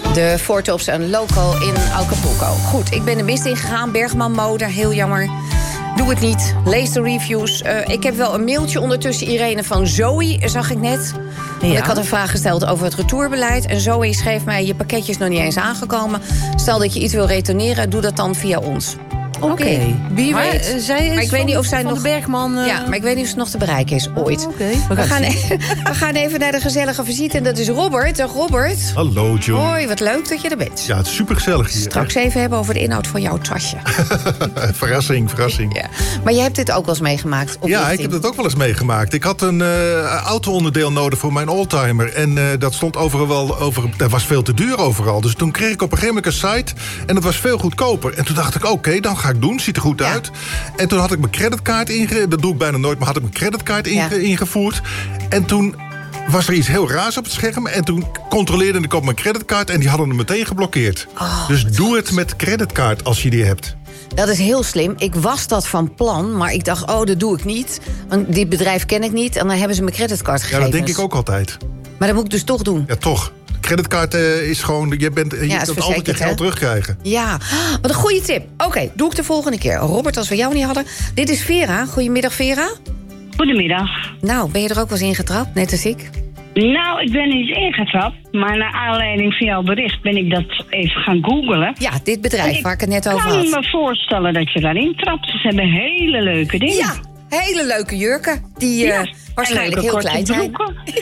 De Four Tops en Local in Acapulco. Goed, ik ben de mist ingegaan. Bergman Mode, heel jammer. Doe het niet. Lees de reviews. Ik heb wel een mailtje ondertussen, Irene, van Zoe, zag ik net. Want ik had een vraag gesteld over het retourbeleid. En Zoe schreef mij, je pakketje is nog niet eens aangekomen. Stel dat je iets wil retourneren, doe dat dan via ons. Oké. Wie weet. Zij is maar ik weet niet of zij van nog de Bergman. Ja, maar ik weet niet of ze nog te bereiken is ooit. We gaan even naar de gezellige visite. En dat is Robert. Dag Robert. Hallo John. Hoi, wat leuk dat je er bent. Ja, het is supergezellig hier. Straks even hebben over de inhoud van jouw tasje. Verrassing. Ja. Maar je hebt dit ook wel eens meegemaakt? Ja, ik heb dat ook wel eens meegemaakt. Ik had een auto-onderdeel nodig voor mijn oldtimer. En dat stond overal over. Dat was veel te duur overal. Dus toen kreeg ik op een gegeven moment een site. En dat was veel goedkoper. En toen dacht ik, oké, dan ga ik doen. Ziet er goed uit. En toen had ik mijn creditcard ingevoerd. Dat doe ik bijna nooit, maar had ik mijn creditcard ingevoerd. En toen was er iets heel raars op het scherm. En toen controleerde ik op mijn creditcard. En die hadden hem meteen geblokkeerd. Dus doe het met creditcard als je die hebt. Dat is heel slim. Ik was dat van plan, maar ik dacht, dat doe ik niet. Want dit bedrijf ken ik niet. En dan hebben ze mijn creditcardgegevens. Ja, dat denk ik ook altijd. Maar dat moet ik dus toch doen. Ja, toch. Creditcard is gewoon, je kunt altijd je geld terugkrijgen. Ja, wat een goede tip. Oké, doe ik de volgende keer. Robert, als we jou niet hadden. Dit is Vera. Goedemiddag, Vera. Goedemiddag. Nou, ben je er ook wel eens ingetrapt, net als ik? Nou, ik ben niet ingetrapt. Maar naar aanleiding van jouw bericht ben ik dat even gaan googlen. Ja, dit bedrijf waar ik het net over had. Ik kan me voorstellen dat je daarin trapt. Ze hebben hele leuke dingen. Ja, hele leuke jurken. Die waarschijnlijk heel klein zijn.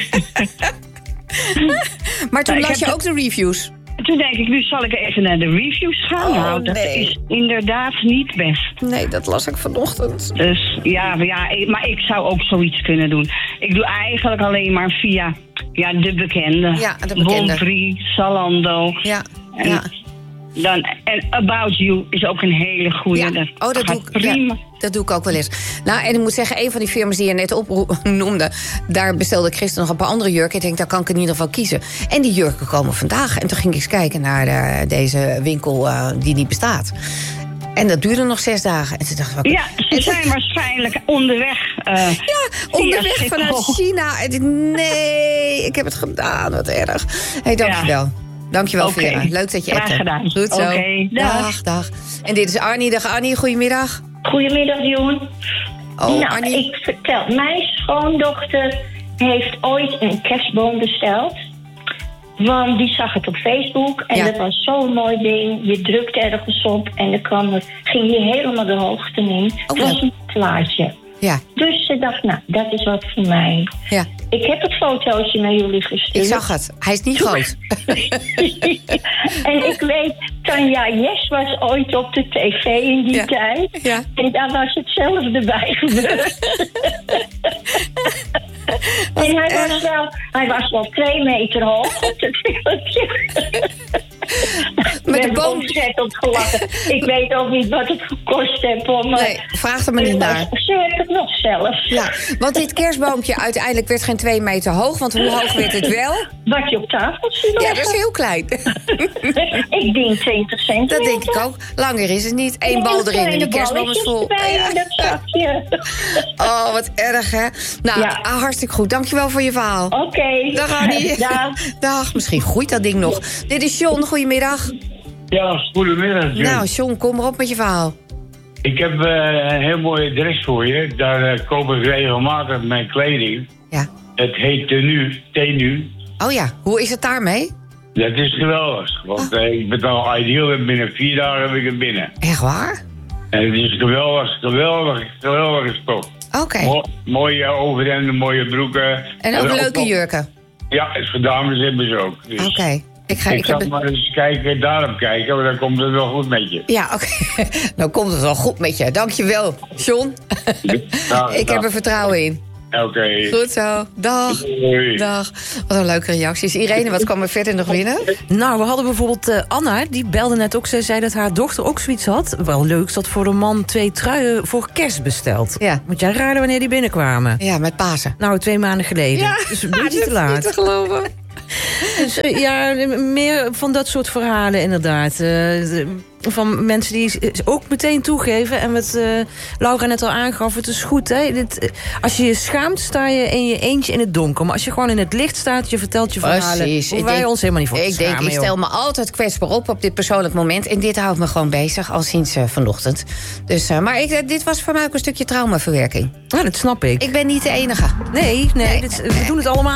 Maar toen las je ook de reviews. Toen denk ik, nu zal ik even naar de reviews gaan. Nou, dat is inderdaad niet best. Nee, dat las ik vanochtend. Dus ja, maar ik zou ook zoiets kunnen doen. Ik doe eigenlijk alleen maar via de bekende. Ja, de bekende. Bonprix, Zalando. Ja, En About You is ook een hele goede. Ja. Dat doe ik prima. Ja, dat doe ik ook wel eens. Nou, en ik moet zeggen, een van die firma's die je net opnoemde, daar bestelde ik gisteren nog een paar andere jurken. Ik denk, daar kan ik in ieder geval kiezen. En die jurken komen vandaag. En toen ging ik eens kijken naar deze winkel die niet bestaat. En dat duurde nog 6 dagen. En toen dacht ik, ze zijn waarschijnlijk onderweg. Onderweg vanuit China. En nee, ik heb het gedaan. Wat erg. Dankjewel. Dankjewel, Vera. Leuk dat je hebt. Graag gedaan. Goed zo. Dag. En dit is Arnie. Dag Arnie, goedemiddag. Goedemiddag, Joen. Arnie. Ik vertel. Mijn schoondochter heeft ooit een kerstboom besteld. Want die zag het op Facebook. En dat was zo'n mooi ding. Je drukte ergens op en dan ging je helemaal de hoogte in. Het was een plaatje. Ja. Dus ze dacht, dat is wat voor mij. Ja. Ik heb het fotootje naar jullie gestuurd. Ik zag het. Hij is niet groot. En ik weet, Tanja Jes was ooit op de tv in die tijd. Ja. En daar was hetzelfde bij gebeurd. En hij was wel 2 meter hoog op het filmpje. Met de boom ontzettend gelachen. Ik weet ook niet wat het gekost heeft. Nee, vraag er maar niet naar. Ze heeft het nog zelf. Ja, want dit kerstboompje uiteindelijk werd geen 2 meter hoog. Want hoe hoog werd het wel? Wat je op tafel ziet. Ja, dat is heel klein. Ik denk 20 centimeter. Dat denk ik ook. Langer is het niet. 1 bal erin en die kerstboom is vol. Dat zakje. Oh, wat erg, hè? Nou, hartstikke goed. Dankjewel voor je verhaal. Oké. Dag, Annie. Dag. Misschien groeit dat ding nog. Dit is John. Goedemiddag. Ja, goedemiddag, John. Nou, John, kom maar op met je verhaal. Ik heb een heel mooi adres voor je. Daar koop ik regelmatig mijn kleding. Ja. Het heet Tenue. Oh ja, hoe is het daarmee? Dat is geweldig. Want ik betaal Ideal en binnen 4 dagen heb ik het binnen. Echt waar? En het is geweldige stof. Oké. Mooie overhemden, mooie broeken. En ook leuke jurken? Ja, voor dames hebben ze ook. Dus Oké. Ik zal maar eens daarop kijken, maar dan komt het wel goed met je. Ja, oké. Dan komt het wel goed met je. Dankjewel, John. Ik heb er vertrouwen in. Oké. Goed zo. Dag. Doei. Dag. Wat een leuke reacties. Irene, wat kwam er verder nog binnen? Nou, we hadden bijvoorbeeld Anna, die belde net ook. Zij zei dat haar dochter ook zoiets had. Wel leuk, dat voor de man 2 truien voor kerst besteld. Ja. Moet jij raden wanneer die binnenkwamen? Ja, met Pasen. Nou, 2 maanden geleden. Ja, dus een beetje te laat. Niet te geloven. Dus, meer van dat soort verhalen inderdaad. van mensen die ook meteen toegeven. En wat Laura net al aangaf, het is goed. Hè? Als je je schaamt, sta je in je eentje in het donker. Maar als je gewoon in het licht staat, je vertelt je verhalen. Hoeven wij ons helemaal niet voor te schamen. Ik stel me altijd kwetsbaar op dit persoonlijk moment. En dit houdt me gewoon bezig, al sinds vanochtend. Dus, maar dit was voor mij ook een stukje traumaverwerking. Ja, dat snap ik. Ik ben niet de enige. Nee, we doen het allemaal.